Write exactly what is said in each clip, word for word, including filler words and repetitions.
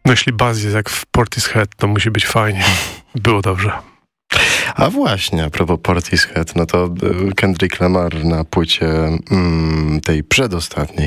No jeśli baz jest jak w Portishead, to musi być fajnie. Było dobrze. A właśnie, a propos Portishead, no to Kendrick Lamar na płycie mm, tej przedostatniej,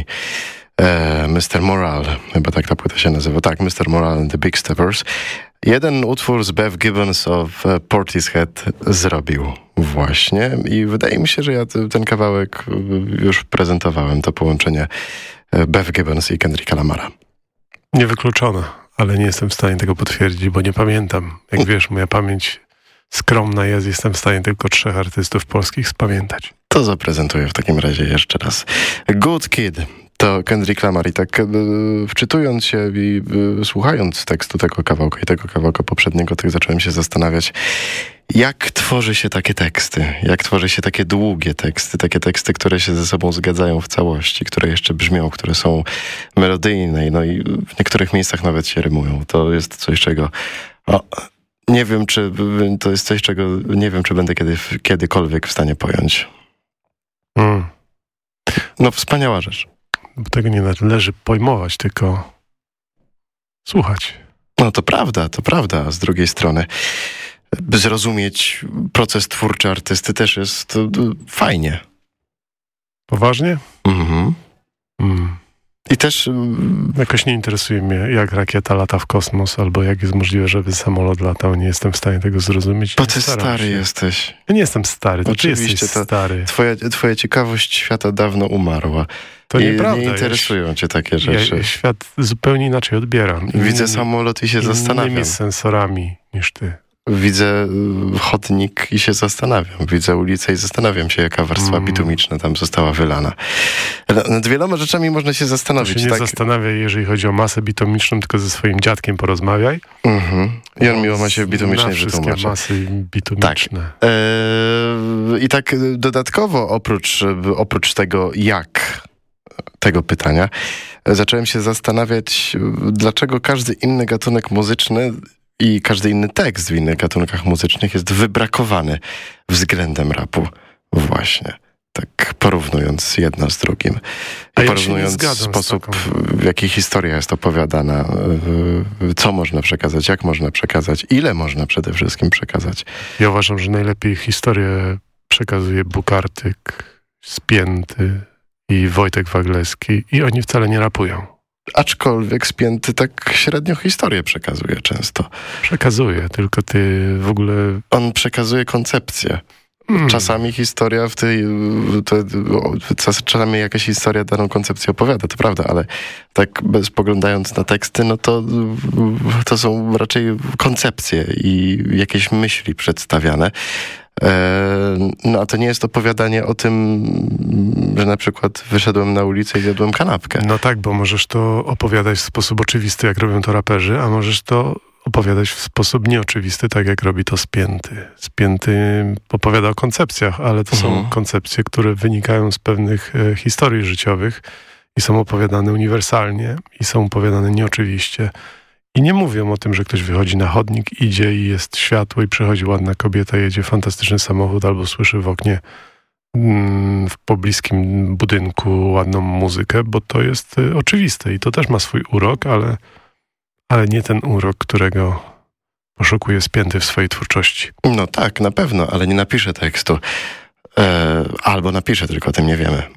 e, mister Moral, chyba tak ta płyta się nazywa, tak, mister Moral and the Big Steppers, jeden utwór z Bev Gibbons of Portishead zrobił właśnie i wydaje mi się, że ja ten kawałek już prezentowałem, to połączenie Bev Gibbons i Kendricka Lamara. Niewykluczone, ale nie jestem w stanie tego potwierdzić, bo nie pamiętam. Jak wiesz, moja pamięć skromna jest, jestem w stanie tylko trzech artystów polskich spamiętać. To zaprezentuję w takim razie jeszcze raz. Good Kid to Kendrick Lamar i tak e, wczytując się i e, słuchając tekstu tego kawałka i tego kawałka poprzedniego, tak zacząłem się zastanawiać, jak tworzy się takie teksty, jak tworzy się takie długie teksty, takie teksty, które się ze sobą zgadzają w całości, które jeszcze brzmią, które są melodyjne, no i w niektórych miejscach nawet się rymują. To jest coś, czego... O, nie wiem, czy to jest coś, czego nie wiem, czy będę kiedy, kiedykolwiek w stanie pojąć. Mm. No, wspaniała rzecz. Bo tego nie należy pojmować, tylko słuchać. No to prawda, to prawda. A z drugiej strony by zrozumieć proces twórczy artysty też jest to, to fajnie. Poważnie? Mhm. Mm. I też... Jakoś nie interesuje mnie, jak rakieta lata w kosmos, albo jak jest możliwe, żeby samolot latał. Nie jestem w stanie tego zrozumieć. Bo ty stary się. jesteś. Ja nie jestem stary, to Oczywiście, ty jesteś to stary. Twoja, twoja ciekawość świata dawno umarła. To I nieprawda. nie interesują ja, cię takie rzeczy. Ja świat zupełnie inaczej odbieram. Widzę Innymi, samolot i się zastanawiam. Innymi sensorami niż ty. Widzę chodnik i się zastanawiam. Widzę ulicę i zastanawiam się, jaka warstwa mm. bitumiczna tam została wylana. Nad wieloma rzeczami można się zastanowić. To się nie tak? zastanawia, jeżeli chodzi o masę bitumiczną, tylko ze swoim dziadkiem porozmawiaj. Mm-hmm. I on mi o masie bitumicznej wszystkie wytłumaczy. masy bitumiczne. Tak. Eee, I tak dodatkowo, oprócz, oprócz tego jak tego pytania, zacząłem się zastanawiać, dlaczego każdy inny gatunek muzyczny i każdy inny tekst w innych gatunkach muzycznych jest wybrakowany względem rapu. Właśnie. Tak porównując jedno z drugim. I porównując ja sposób, w jaki historia jest opowiadana, co można przekazać, jak można przekazać, ile można przede wszystkim przekazać. Ja uważam, że najlepiej historię przekazuje Bukartyk, Spięty i Wojtek Wagleski i oni wcale nie rapują. Aczkolwiek Spięty tak średnio historię przekazuje często. Przekazuje, tylko ty w ogóle... On przekazuje koncepcję. Hmm. Czasami historia w tej... To, czasami jakaś historia daną koncepcję opowiada, to prawda, ale tak spoglądając na teksty, no to, to są raczej koncepcje i jakieś myśli przedstawiane. No a to nie jest opowiadanie o tym, że na przykład wyszedłem na ulicę i zjadłem kanapkę. No tak, bo możesz to opowiadać w sposób oczywisty, jak robią to raperzy, a możesz to opowiadać w sposób nieoczywisty, tak jak robi to Spięty. Spięty opowiada o koncepcjach, ale to mhm. są koncepcje, które wynikają z pewnych e, historii życiowych i są opowiadane uniwersalnie i są opowiadane nieoczywiście. I nie mówią o tym, że ktoś wychodzi na chodnik, idzie i jest światło i przychodzi ładna kobieta, jedzie fantastyczny samochód albo słyszy w oknie mm, w pobliskim budynku ładną muzykę, bo to jest y, oczywiste i to też ma swój urok, ale, ale nie ten urok, którego poszukuje Spięty w swojej twórczości. No tak, na pewno, ale nie napisze tekstu. E, albo napisze, tylko o tym nie wiemy.